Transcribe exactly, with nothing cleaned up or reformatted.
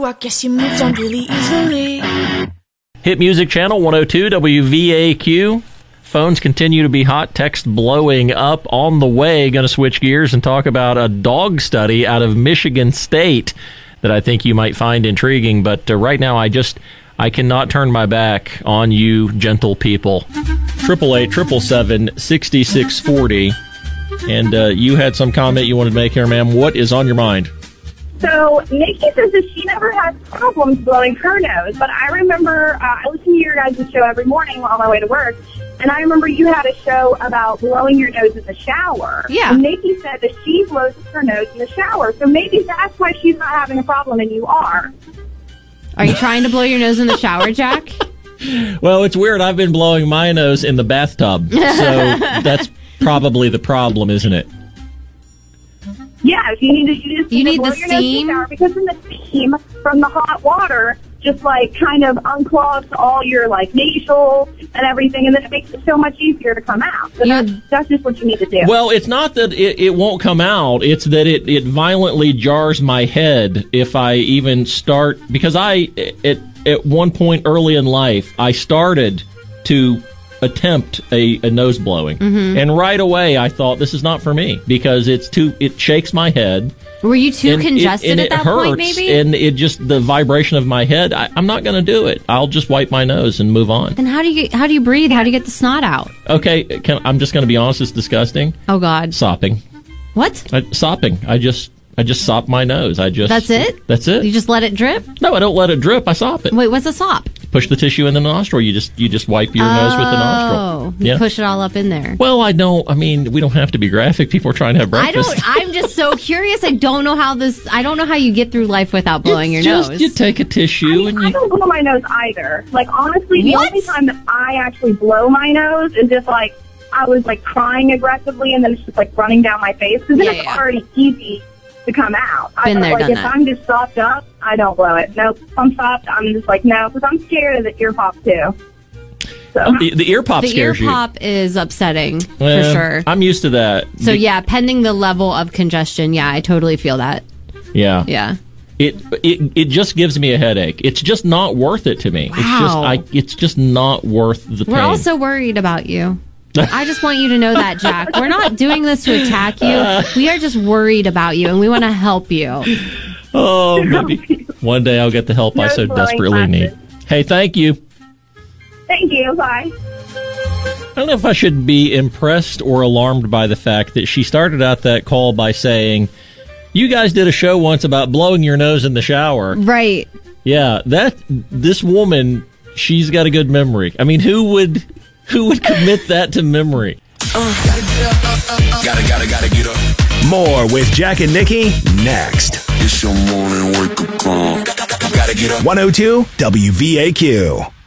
I guess you moved on really easily. Hit Music Channel one oh two W V A Q. Phones continue to be hot. Text blowing up. On the way, going to switch gears and talk about a dog study out of Michigan State that I think you might find intriguing. But uh, right now, I just I cannot turn my back on you, gentle people. Triple eight triple seven sixty six forty. And uh, you had some comment you wanted to make here, ma'am. What is on your mind? So Nikki says that she never has problems blowing her nose, but I remember uh, I listen to your guys' show every morning on my way to work, and I remember you had a show about blowing your nose in the shower. Yeah. And Nikki said that she blows her nose in the shower, so maybe that's why she's not having a problem and you are. Are you trying to blow your nose in the shower, Jack? Well, it's weird. I've been blowing my nose in the bathtub, so that's probably the problem, isn't it? Yeah, you need to you just You need, need to blow the your nose in steam? the shower because then the steam from the hot water just like kind of unclogs all your like nasal and everything, and then it makes it so much easier to come out. So Yeah. that's, that's just what you need to do. Well, it's not that it, it won't come out. It's that it, it violently jars my head if I even start. Because I, at, at one point early in life, I started to attempt a, a nose blowing. Mm-hmm. And right away, I thought, this is not for me. Because it's too, it shakes my head. Were you too and congested it, and at it that hurts, point, maybe? And it just, the vibration of my head, I, I'm not going to do it. I'll just wipe my nose and move on. Then how do you how do you breathe? How do you get the snot out? Okay, can, I'm just going to be honest, it's disgusting. Oh, God. Sopping. What? I, sopping. I just I just sop my nose. I just That's it? That's it. You just let it drip? No, I don't let it drip. I sop it. Wait, what's a sop? Push the tissue in the nostril. You just you just wipe your nose with the nostril. Oh, you Yeah. push it all up in there. Well, I don't. I mean, we don't have to be graphic. People are trying to have I breakfast. don't. I'm just so curious. I don't know how this. I don't know how you get through life without blowing your just, nose. You take a tissue I, and I you. don't blow my nose either. Like, honestly, the What? only time that I actually blow my nose is if, like, I was, like, crying aggressively and then it's just, like, running down my face. Because then Yeah, it's yeah. already easy to come out. Been I, there, like, done if that. I'm just sopped up, I don't blow it. Nope. If I'm sopped, I'm just like, no, because I'm scared of the ear pop, too. So, Oh, the, the ear pop the ear scares you. pop is upsetting Well, for sure. I'm used to that. So Be- yeah, pending the level of congestion, yeah, I totally feel that. Yeah. Yeah. It it it just gives me a headache. It's just not worth it to me. It's just Wow. I. It's just not worth the pain. We're also worried about you. I just want you to know that, Jack. We're not doing this to attack you. We are just worried about you, and we want to help you. Oh, maybe one day I'll get the help I Nose so blowing desperately classes. need. Hey, thank you. thank you. Bye. I don't know if I should be impressed or alarmed by the fact that she started out that call by saying, you guys did a show once about blowing your nose in the shower. Right. Yeah, that this woman, she's got a good memory. I mean, who would who would commit that to memory? Gotta, gotta, gotta get up. More with Jack and Nikki next. It's your morning wake up call. Gotta get up. one oh two W V A Q.